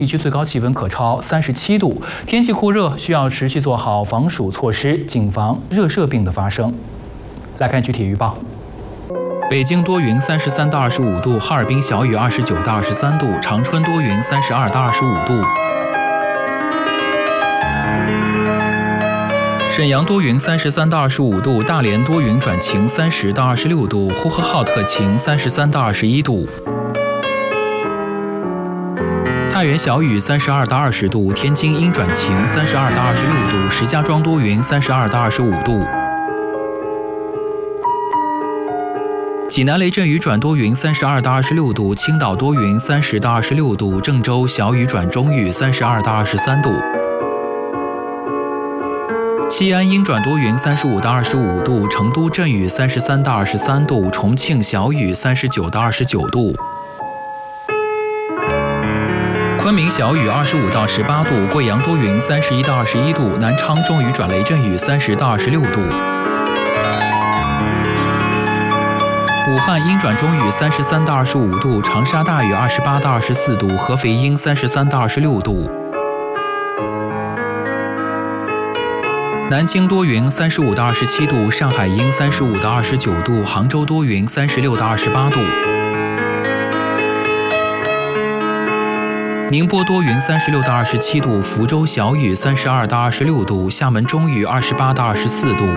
地区最高气温可超37度，天气酷热，需要持续做好防暑措施，谨防热射病的发生。来看具体预报。 北京多云33到25度，哈尔滨小雨29到23度，长春多云32到25度，沈阳多云33到25度，大连多云转晴30到26度，呼和浩特晴33到21度，太原小雨32到20度，天津阴转晴32到26度，石家庄多云32到25度。 济南雷阵雨转多云32到26度，青岛多云30到26度，郑州小雨转中雨32到23度，西安阴转多云35到25度，成都阵雨33到23度，重庆小雨39到29度，昆明小雨25到18度，贵阳多云31到21度，南昌中雨转雷阵雨30到26度。 武汉阴转中雨33到25度，长沙大雨28到24度，合肥阴33到26度，南京多云35到27度，上海阴35到29度，杭州多云36到28度，宁波多云36到27度，福州小雨32到26度，厦门中雨28到24度。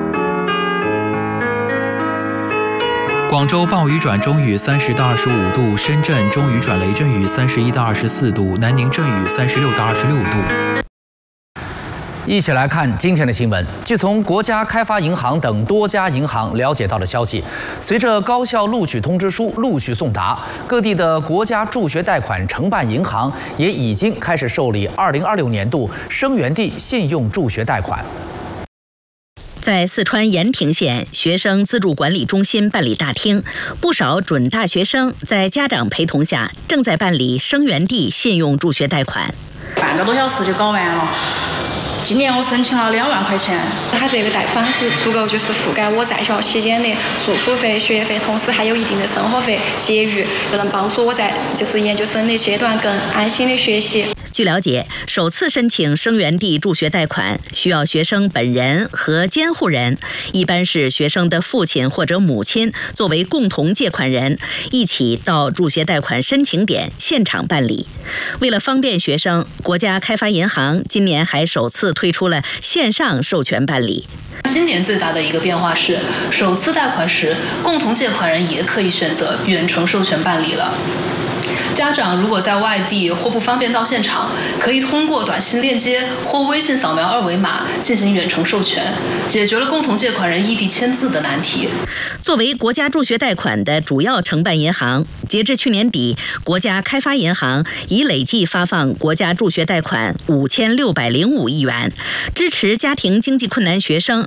广州暴雨转中雨30到25度，深圳中雨转雷阵雨31到24度，南宁阵雨36到26度。 一起来看今天的新闻。据从国家开发银行等多家银行了解到的消息，随着高校录取通知书陆续送达，各地的国家助学贷款承办银行也已经开始受理2026年度生源地信用助学贷款。 在四川盐亭县学生资助管理中心办理大厅，不少准大学生在家长陪同下，正在办理生源地信用助学贷款。 半个多小时就搞完了。今年我申请了2万块钱， 它这个贷款是足够就是覆盖我在校期间的住宿费、学费，同时还有一定的生活费结余，又能帮助我在就是研究生的阶段更安心的学习。 据了解，首次申请生源地助学贷款需要学生本人和监护人，一般是学生的父亲或者母亲作为共同借款人，一起到助学贷款申请点现场办理。为了方便学生，国家开发银行今年还首次推出了线上授权办理。 今年最大的一个变化是，首次贷款时，共同借款人也可以选择远程授权办理了。 家长如果在外地或不方便到现场，可以通过短信链接或微信扫描2维码进行远程授权，解决了共同借款人异地签字的难题。 作为国家助学贷款的主要承办银行，截至去年底，国家开发银行已累计发放国家助学贷款5605亿元，支持家庭经济困难学生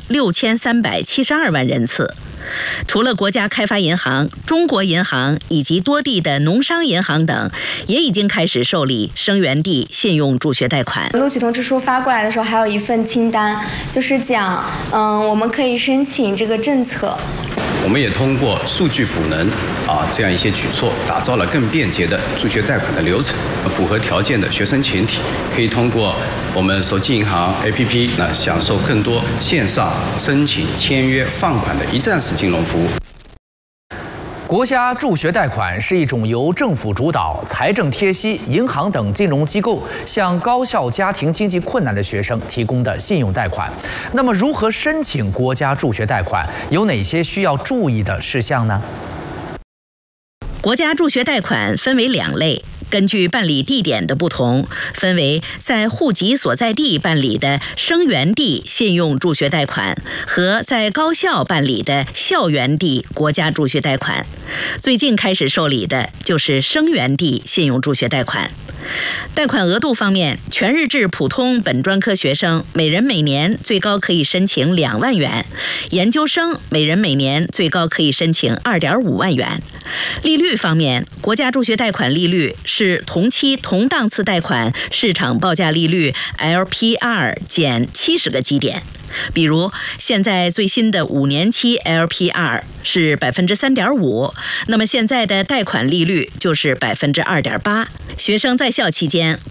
6372万人次。 除了国家开发银行、中国银行以及多地的农商银行等，也已经开始受理生源地信用助学贷款。 录取通知书发过来的时候，还有一份清单，就是讲，我们可以申请这个政策。 我们也通过数据赋能这样一些举措，打造了更便捷的助学贷款的流程。符合条件的学生群体可以通过我们手机银行 APP 享受更多线上申请、签约、放款的一站式金融服务。 国家助学贷款是一种由政府主导、财政贴息、银行等金融机构向高校家庭经济困难的学生提供的信用贷款。那么，如何申请国家助学贷款？有哪些需要注意的事项呢？ 国家助学贷款分为2类。 根据办理地点的不同，分为在户籍所在地办理的生源地信用助学贷款和在高校办理的校园地国家助学贷款。最近开始受理的就是生源地信用助学贷款。贷款额度方面，全日制普通本专科学生每人每年最高可以申请2万元，研究生每人每年最高可以申请2.5万元。利率方面，国家助学贷款利率是同期同档次贷款市场报价利率 LPR 减70个基点。比如，现在最新的5年期 LPR 是3.5%，那么现在的贷款利率就是2.8%。学生在校期间，